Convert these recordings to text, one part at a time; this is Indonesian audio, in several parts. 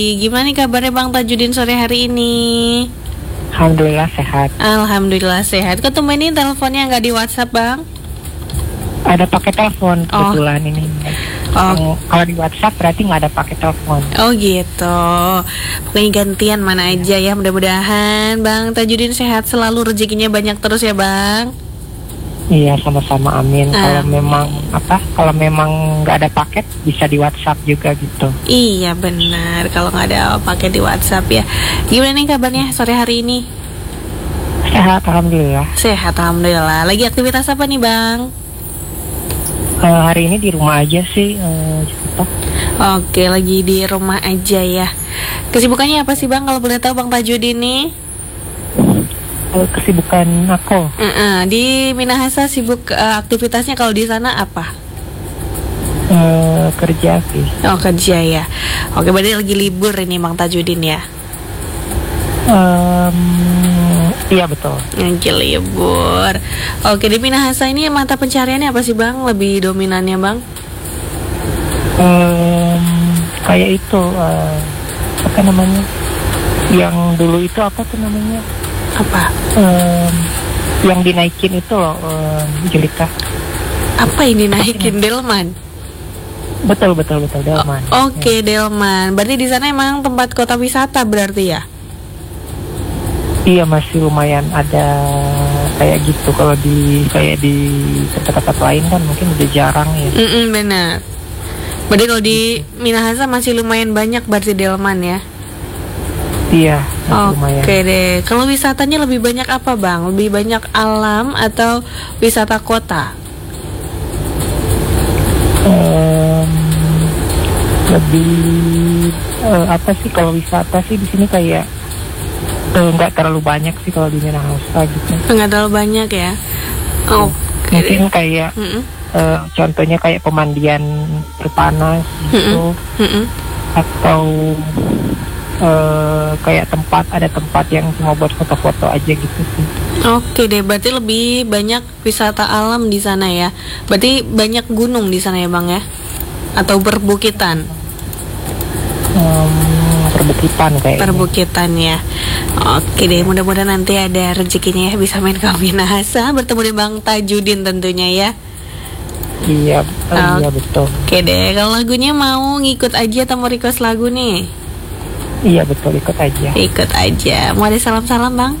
Gimana nih kabarnya Bang Tajudin sore hari ini? Alhamdulillah sehat. Alhamdulillah sehat. Kok tumbenin teleponnya nggak di WhatsApp Bang? Ada pakai telepon kebetulan ini. Kalau di WhatsApp berarti nggak ada pakai telepon. Oh gitu. Pokoknya gantian mana aja ya. Mudah-mudahan Bang Tajudin sehat selalu, rezekinya banyak terus ya Bang. Iya, sama-sama, amin. Kalau memang nggak ada paket bisa di WhatsApp juga gitu. Iya benar. Kalau nggak ada paket di WhatsApp ya. Gimana nih kabarnya sore hari ini? Sehat, alhamdulillah. Sehat alhamdulillah. Lagi aktivitas apa nih Bang? Hari ini di rumah aja sih. Gitu. Oke, lagi di rumah aja ya. Kesibukannya apa sih Bang kalau boleh tahu Bang Tajudin nih? Kesibukan aku di Minahasa sibuk aktivitasnya kalau di sana apa? Kerja sih. Oh kerja ya. Oke, berarti lagi libur ini Bang Tajudin ya? Iya betul. Lagi libur. Oke, di Minahasa ini mata pencariannya apa sih Bang? Lebih dominannya Bang? Kayak itu apa namanya? Yang dulu itu apa tuh namanya? Apa? Yang dinaikin itu loh, Jelita. Apa ini naikin? Delman? Betul Delman. Oke, Delman. Berarti di sana emang tempat kota wisata berarti ya? Iya, masih lumayan ada kayak gitu. Kalau di tempat-tempat lain kan mungkin udah jarang ya. Benar. Berarti kalau di Minahasa masih lumayan banyak berarti Delman ya? Iya, lumayan. Oke deh. Kalau wisatanya lebih banyak apa Bang? Lebih banyak alam atau wisata kota? Lebih apa sih kalau wisata sih di sini kayak nggak terlalu banyak sih kalau di Minahasa gitu. Nggak terlalu banyak ya? Oke. Mungkin kayak contohnya kayak pemandian air panas gitu, atau kayak ada tempat yang cuma buat foto-foto aja gitu sih. Oke deh, berarti lebih banyak wisata alam di sana ya. Berarti banyak gunung di sana ya Bang ya? Atau perbukitan? Perbukitan kayaknya. Perbukitan ya. Oke deh, mudah-mudahan nanti ada rezekinya ya bisa main ke Minahasa, bertemu dengan Bang Tajudin tentunya ya. Iya, iya betul. Oke deh, kalau lagunya mau ngikut aja atau mau request lagu nih? Iya betul, ikut aja. Ikut aja. Mau ada salam-salam Bang?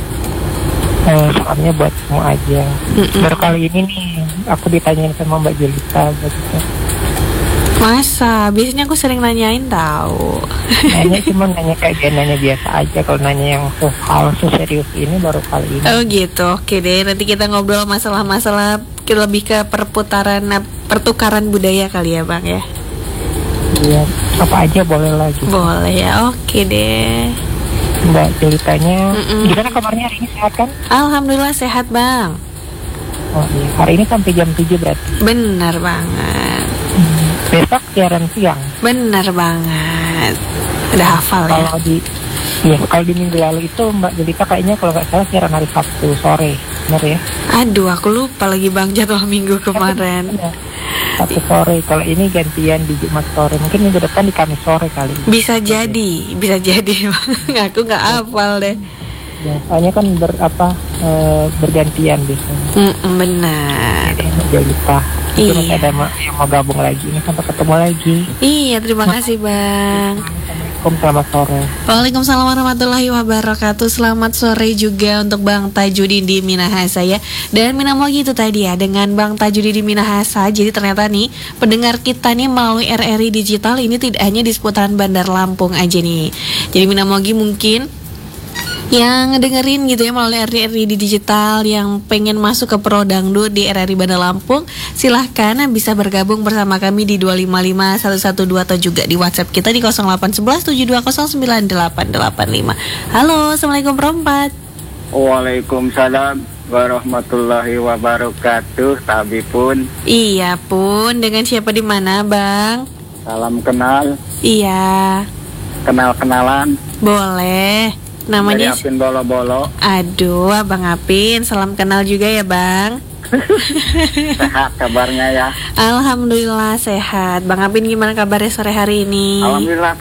Salamnya buat semua aja. Baru kali ini nih aku ditanyain sama Mbak Jelita begitu. Masa? Biasanya aku sering nanyain tahu. Nanya kayak dia nanya biasa aja. Kalau nanya yang hal serius ini baru kali ini. Oh gitu. Oke deh, nanti kita ngobrol masalah-masalah lebih ke pertukaran budaya kali ya Bang ya. Iya, apa aja boleh lagi. Boleh ya, oke deh. Mbak Jelitanya, gimana kabarnya hari ini, sehat kan? Alhamdulillah sehat Bang. Oh iya, hari ini sampai jam 7 berarti. Benar banget. Besok siaran siang. Benar banget. Udah hafal ya. Kalau di minggu lalu itu Mbak Jelita kayaknya kalau nggak salah siaran hari Sabtu sore, benar ya? Aduh, aku lupa lagi Bang jadwal minggu kemarin. Sabtu sore, kalau ini gantian di Jumat sore, mungkin minggu depan di Kamis sore kali. Bisa jadi Bang. Aku nggak hafal deh. Ya, soalnya kan bergantian biasanya. Benar. Jelita. Itu iya. Ada yang mau gabung lagi, ini sampai ketemu lagi. Iya, terima kasih Bang. Selamat sore. Waalaikumsalam warahmatullahi wabarakatuh. Selamat sore juga untuk Bang Tajudin di Minahasa ya. Dan Minamlogi itu tadi ya dengan Bang Tajudin di Minahasa. Jadi ternyata nih pendengar kita nih melalui RRI Digital ini tidak hanya di seputaran Bandar Lampung aja nih. Jadi Minamlogi mungkin yang ngedengerin gitu ya melalui RRI di Digital yang pengen masuk ke Pro Dangdut di RRI Bandar Lampung, silahkan bisa bergabung bersama kami di 2551112 atau juga di WhatsApp kita di 081172098885. Halo, Assalamualaikum Perempat. Waalaikumsalam warahmatullahi wabarakatuh. Tabi pun. Iya pun, dengan siapa di mana Bang? Salam kenal. Iya. Kenal-kenalan. Boleh. Namanya dari Apin Bolo-Bolo. Aduh, Abang Apin, salam kenal juga ya Bang. Sehat kabarnya ya? Alhamdulillah sehat. Bang Apin gimana kabarnya sore hari ini? Alhamdulillah